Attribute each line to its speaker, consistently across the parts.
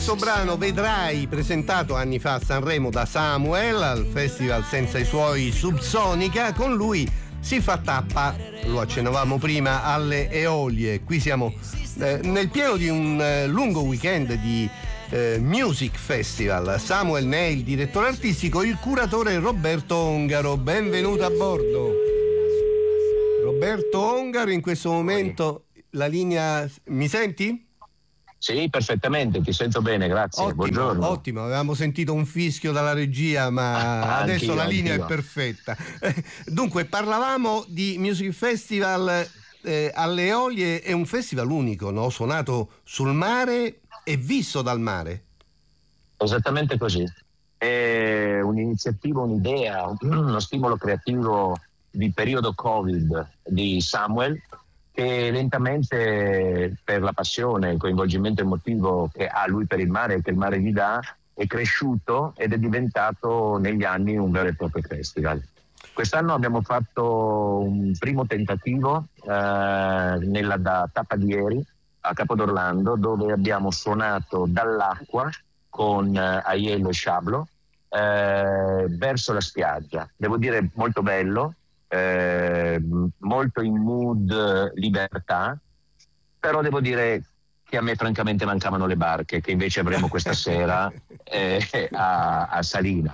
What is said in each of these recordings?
Speaker 1: Questo brano Vedrai, presentato anni fa a Sanremo da Samuel al festival Senza i suoi Subsonica. Con lui si fa tappa, lo accennavamo prima, alle Eolie. Qui siamo nel pieno di un lungo weekend di Music Festival. Samuel ne è il direttore artistico, il curatore Roberto Ongaro. Benvenuto a bordo. Roberto Ongaro, in questo momento la linea... Mi senti?
Speaker 2: Sì, perfettamente, ti sento bene, grazie.
Speaker 1: Ottimo,
Speaker 2: buongiorno.
Speaker 1: Ottimo, avevamo sentito un fischio dalla regia, ma adesso la linea è perfetta. Dunque, parlavamo di Music Festival alle Eolie. È un festival unico, no? Suonato sul mare e visto dal mare.
Speaker 2: Esattamente così. È un'iniziativa, un'idea, uno stimolo creativo di periodo Covid di Samuel, che lentamente, per la passione e il coinvolgimento emotivo che ha lui per il mare e che il mare gli dà, è cresciuto ed è diventato negli anni un vero e proprio festival. Quest'anno abbiamo fatto un primo tentativo da Tappa di Eri a Capodorlando, dove abbiamo suonato dall'acqua con Aiello e Sciablo verso la spiaggia. Devo dire molto bello. Molto in mood libertà, però devo dire che a me francamente mancavano le barche, che invece avremo questa sera a Salina.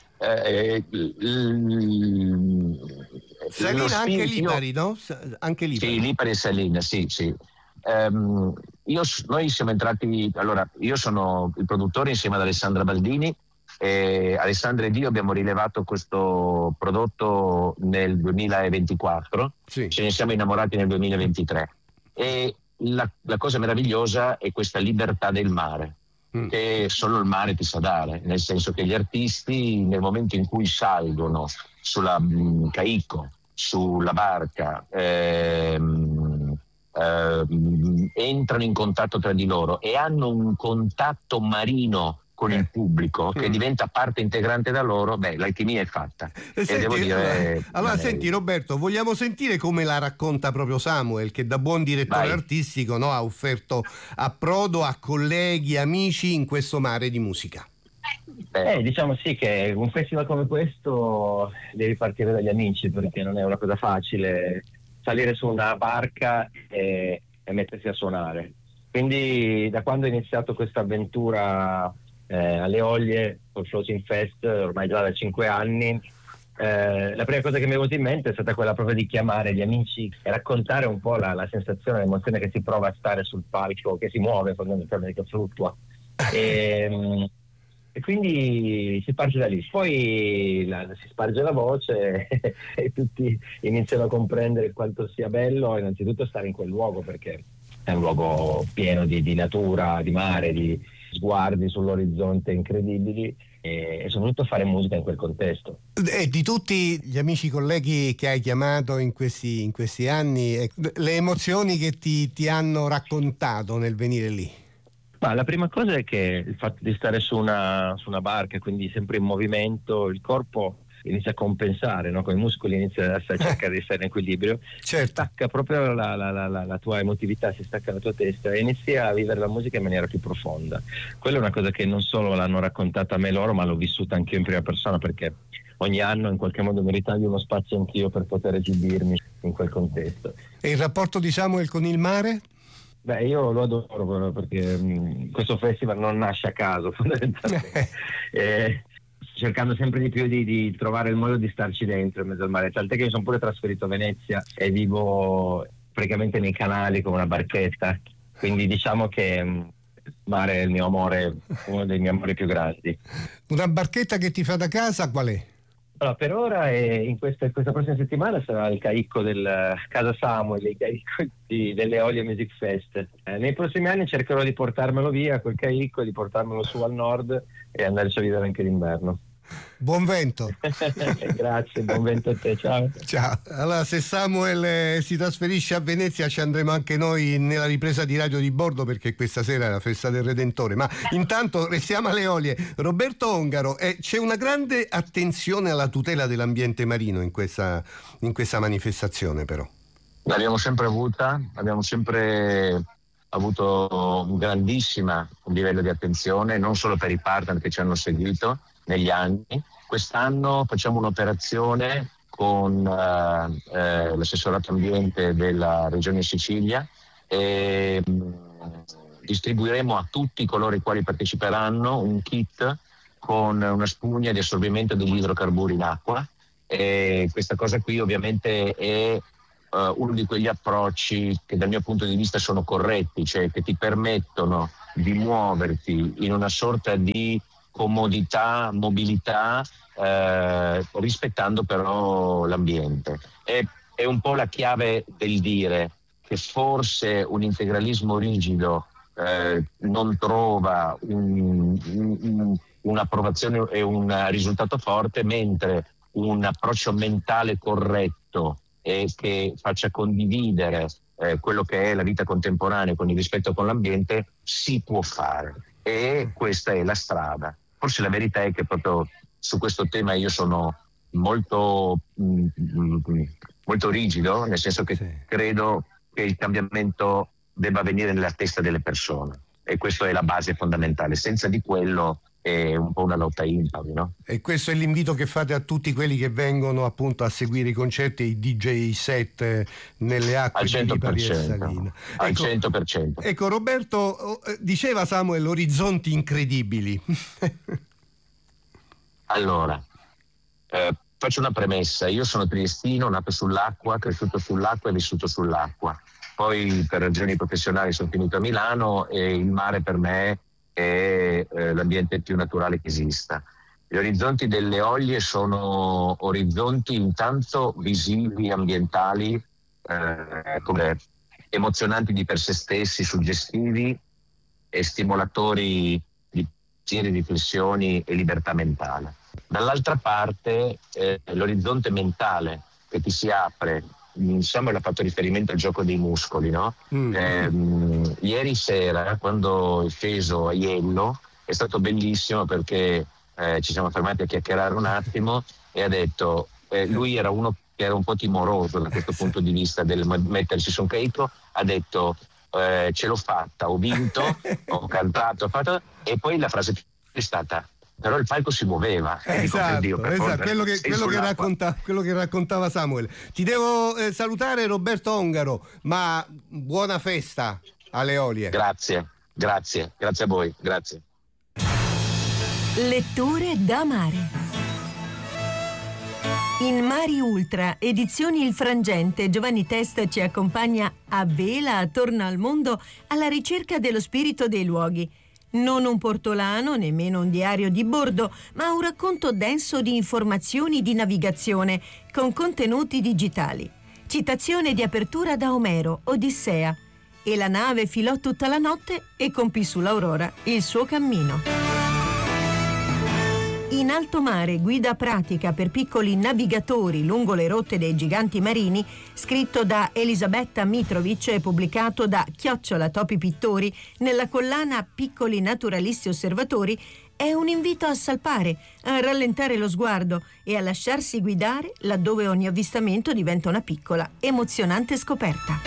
Speaker 1: Salina anche Lipari, no? Anche Lipari.
Speaker 2: Sì, Lipari e Salina, sì. Noi siamo entrati, allora io sono il produttore insieme ad Alessandra Baldini. Alessandra ed io abbiamo rilevato questo prodotto nel 2024, sì. Ce ne siamo innamorati nel 2023 e la cosa meravigliosa è questa libertà del mare che solo il mare ti sa dare, nel senso che gli artisti nel momento in cui salgono sulla caicco, sulla barca, entrano in contatto tra di loro e hanno un contatto marino con il pubblico che diventa parte integrante da loro, l'alchimia è fatta.
Speaker 1: Senti,
Speaker 2: devo dire,
Speaker 1: senti Roberto, vogliamo sentire come la racconta proprio Samuel, che da buon direttore artistico, no, ha offerto approdo a colleghi, amici in questo mare di musica.
Speaker 3: Diciamo sì che un festival come questo devi partire dagli amici, perché non è una cosa facile salire su una barca e mettersi a suonare. Quindi da quando è iniziato questa avventura alle Eolie col Floating Fest, ormai già da 5 anni, la prima cosa che mi è venuta in mente è stata quella proprio di chiamare gli amici e raccontare un po' la sensazione, l'emozione che si prova a stare sul palco, che si muove fondamentalmente, che fluttua, e quindi si parte da lì. Poi si sparge la voce e tutti iniziano a comprendere quanto sia bello innanzitutto stare in quel luogo, perché è un luogo pieno di natura, di mare, di sguardi sull'orizzonte incredibili e soprattutto fare musica in quel contesto.
Speaker 1: E di tutti gli amici colleghi che hai chiamato in questi anni, le emozioni che ti hanno raccontato nel venire lì?
Speaker 3: Ma la prima cosa è che il fatto di stare su una barca, quindi sempre in movimento, il corpo inizia a compensare, no? Con i muscoli inizia a cercare di stare in equilibrio,
Speaker 1: certo.
Speaker 3: Si stacca proprio la tua emotività, si stacca la tua testa e inizi a vivere la musica in maniera più profonda. Quella è una cosa che non solo l'hanno raccontata a me loro, ma l'ho vissuta anche io in prima persona, perché ogni anno in qualche modo mi ritaglio uno spazio anch'io per poter esibirmi in quel contesto.
Speaker 1: E il rapporto di Samuel con il mare?
Speaker 3: Io lo adoro perché questo festival non nasce a caso fondamentalmente. Cercando sempre di più di trovare il modo di starci dentro in mezzo al mare, tant'è che mi sono pure trasferito a Venezia e vivo praticamente nei canali con una barchetta, quindi diciamo che il mare è il mio amore, uno dei miei amori più grandi.
Speaker 1: Una barchetta che ti fa da casa qual è?
Speaker 3: Allora, per ora in questa prossima settimana sarà il caicco del Casa Samuel, il caicco delle Eolie Music Fest. Nei prossimi anni cercherò di portarmelo via quel caicco, di portarmelo su al nord e andarci a vivere anche d'inverno.
Speaker 1: Buon vento.
Speaker 3: Grazie, buon vento a te, ciao.
Speaker 1: Ciao. Allora, se Samuel si trasferisce a Venezia ci andremo anche noi nella ripresa di Radio di Bordo, perché questa sera è la festa del Redentore. Ma intanto restiamo alle Eolie. Roberto Ongaro, c'è una grande attenzione alla tutela dell'ambiente marino in questa manifestazione, però.
Speaker 2: L'abbiamo sempre avuta, abbiamo sempre avuto un grandissimo livello di attenzione, non solo per i partner che ci hanno seguito negli anni. Quest'anno facciamo un'operazione con l'assessorato ambiente della Regione Sicilia e distribuiremo a tutti coloro i quali parteciperanno un kit con una spugna di assorbimento degli idrocarburi in acqua, e questa cosa qui ovviamente è uno di quegli approcci che dal mio punto di vista sono corretti, cioè che ti permettono di muoverti in una sorta di comodità, mobilità, rispettando però l'ambiente. È un po' la chiave del dire che forse un integralismo rigido non trova un'approvazione e un risultato forte, mentre un approccio mentale corretto e che faccia condividere quello che è la vita contemporanea con il rispetto con l'ambiente si può fare, e questa è la strada. Forse la verità è che proprio su questo tema io sono molto rigido, nel senso che credo che il cambiamento debba venire nella testa delle persone, e questa è la base fondamentale. Senza di quello è un po' una lotta impari, no? E questo è l'invito che fate a tutti quelli che vengono appunto a seguire i concerti e i DJ set nelle acque di Lipari e Salina. Al 100%. Ecco, Roberto, diceva Samuel, orizzonti incredibili. Allora, faccio una premessa. Io sono triestino, nato sull'acqua, cresciuto sull'acqua e vissuto sull'acqua. Poi per ragioni professionali sono finito a Milano e il mare per me è l'ambiente più naturale che esista. Gli orizzonti delle Eolie sono orizzonti intanto visivi, ambientali, come emozionanti di per se stessi, suggestivi e stimolatori di pensieri, riflessioni e libertà mentale. Dall'altra parte l'orizzonte mentale che ti si apre. Samuel ha fatto riferimento al gioco dei muscoli, no? Ieri sera, quando è sceso a Iello, è stato bellissimo perché ci siamo fermati a chiacchierare un attimo e ha detto, lui era uno che era un po' timoroso da questo punto di vista del mettersi su un carico, ha detto ce l'ho fatta, ho vinto, ho cantato, ho fatto, e poi la frase è stata: però il palco si muoveva.
Speaker 1: Esatto, quello che raccontava Samuel. Ti devo salutare, Roberto Ongaro, ma buona festa alle Eolie.
Speaker 2: Grazie a voi, grazie.
Speaker 4: Letture da mare. In Mari Ultra, edizioni Il Frangente, Giovanni Testa ci accompagna a vela attorno al mondo alla ricerca dello spirito dei luoghi. Non un portolano, nemmeno un diario di bordo, ma un racconto denso di informazioni di navigazione con contenuti digitali. Citazione di apertura da Omero, Odissea. E la nave filò tutta la notte e compì sull'Aurora il suo cammino. In alto mare, guida pratica per piccoli navigatori lungo le rotte dei giganti marini, scritto da Elisabetta Mitrovic e pubblicato da Topi Pittori nella collana Piccoli Naturalisti Osservatori, è un invito a salpare, a rallentare lo sguardo e a lasciarsi guidare laddove ogni avvistamento diventa una piccola, emozionante scoperta.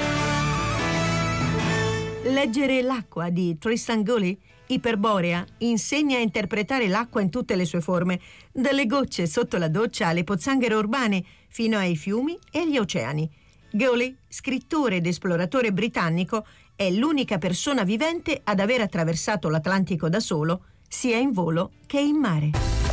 Speaker 4: Leggere L'acqua di Tristan Gully, Iperborea, insegna a interpretare l'acqua in tutte le sue forme, dalle gocce sotto la doccia alle pozzanghere urbane, fino ai fiumi e agli oceani. Gully, scrittore ed esploratore britannico, è l'unica persona vivente ad aver attraversato l'Atlantico da solo, sia in volo che in mare.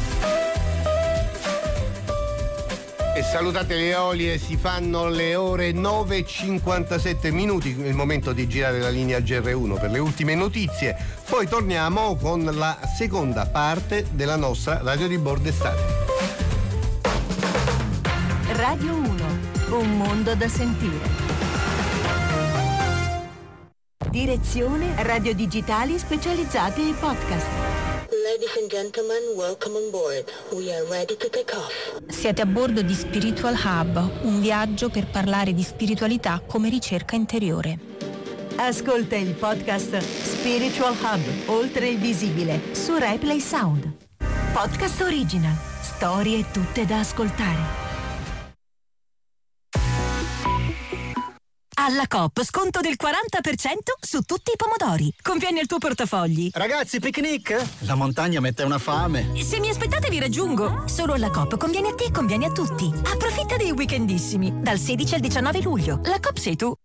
Speaker 1: E salutate le Eolie, si fanno le ore 9:57 minuti, il momento di girare la linea GR1 per le ultime notizie. Poi torniamo con la seconda parte della nostra Radio di Bordo Estate.
Speaker 4: Radio 1, un mondo da sentire. Direzione Radio Digitali Specializzate e Podcast.
Speaker 5: Ladies and gentlemen, welcome on board. We are ready to take off.
Speaker 6: Siete a bordo di Spiritual Hub, un viaggio per parlare di spiritualità come ricerca interiore.
Speaker 4: Ascolta il podcast Spiritual Hub, oltre il visibile, su Replay Sound. Podcast original, storie tutte da ascoltare.
Speaker 7: Alla Coop sconto del 40% su tutti i pomodori. Conviene il tuo portafogli.
Speaker 8: Ragazzi, picnic? La montagna mette una fame.
Speaker 7: Se mi aspettate vi raggiungo. Solo alla Coop conviene a te, conviene a tutti. Approfitta dei weekendissimi. Dal 16 al 19 luglio. La Coop sei tu.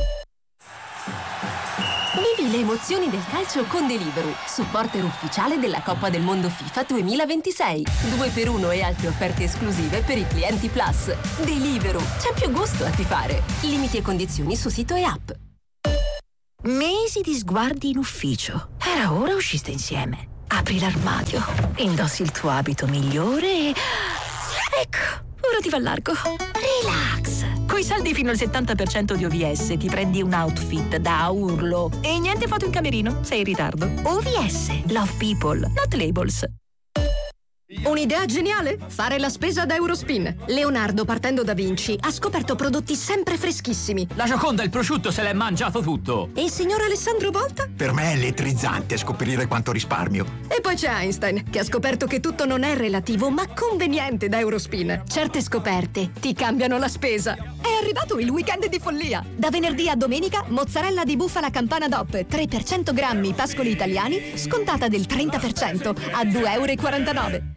Speaker 9: Vivi le emozioni del calcio con Deliveroo, supporter ufficiale della Coppa del Mondo FIFA 2026. 2x1 e altre offerte esclusive per i clienti Plus. Deliveroo, c'è più gusto a tifare. Limiti e condizioni su sito e app.
Speaker 7: Mesi di sguardi in ufficio. Era ora usciste insieme. Apri l'armadio, indossi il tuo abito migliore e... ecco, ora ti va largo. Relax. Coi saldi fino al 70% di OVS ti prendi un outfit da urlo. E niente foto in camerino, sei in ritardo. OVS, Love People, not labels.
Speaker 10: Un'idea geniale? Fare la spesa da Eurospin. Leonardo, partendo da Vinci, ha scoperto prodotti sempre freschissimi.
Speaker 11: La Gioconda, il prosciutto, se l'è mangiato tutto.
Speaker 10: E il signor Alessandro Volta?
Speaker 12: Per me è elettrizzante scoprire quanto risparmio.
Speaker 10: E poi c'è Einstein, che ha scoperto che tutto non è relativo, ma conveniente da Eurospin. Certe scoperte ti cambiano la spesa. È arrivato il weekend di follia. Da venerdì a domenica, mozzarella di bufala Campana DOP, 3 per 100 grammi, pascoli italiani, scontata del 30% a €2,49.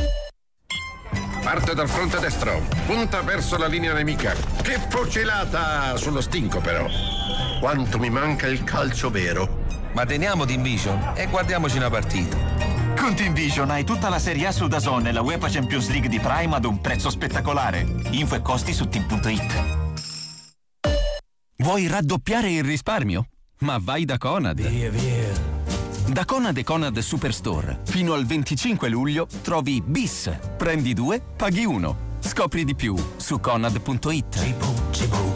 Speaker 13: Parte dal fronte destro, punta verso la linea nemica. Che fucilata sullo stinco però. Quanto mi manca il calcio vero.
Speaker 14: Ma teniamo Team Vision e guardiamoci una partita.
Speaker 15: Con Team Vision hai tutta la Serie A su DAZN e la UEFA Champions League di Prime ad un prezzo spettacolare. Info e costi su team.it.
Speaker 16: Vuoi raddoppiare il risparmio? Ma vai da Conad. Via. Da Conad e Conad Superstore, fino al 25 luglio trovi BIS. Prendi 2, paghi 1. Scopri di più su conad.it.